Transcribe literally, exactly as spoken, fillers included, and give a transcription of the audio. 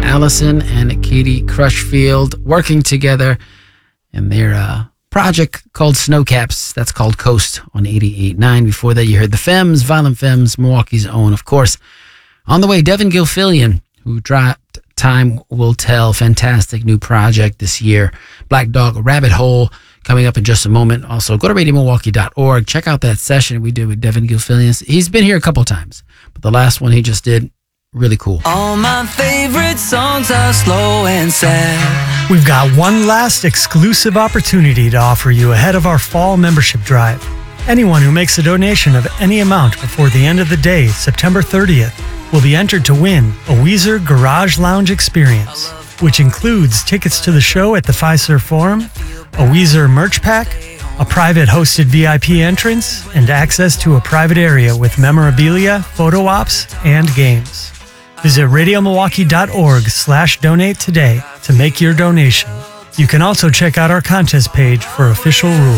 Allison and Katie Crushfield working together in their uh, project called Snowcaps. That's called Coast on eighty-eight point nine. Before that, you heard the Femmes, Violent Femmes, Milwaukee's own, of course. On the way, Devin Gilfillian, who dropped Time Will Tell. Fantastic new project this year. Black Dog Rabbit Hole coming up in just a moment. Also, go to radio milwaukee dot org. Check out that session we did with Devin Gilfillian. He's been here a couple times, but the last one he just did, really cool. All my favorite songs are slow and sad. We've got one last exclusive opportunity to offer you ahead of our fall membership drive. Anyone who makes a donation of any amount before the end of the day, September thirtieth, will be entered to win a Weezer Garage Lounge experience, which includes tickets to the show at the Fiserv Forum, a Weezer merch pack, a private hosted V I P entrance, and access to a private area with memorabilia, photo ops, and games. Visit radio milwaukee dot org slash donate today to make your donation. You can also check out our contest page for official rules.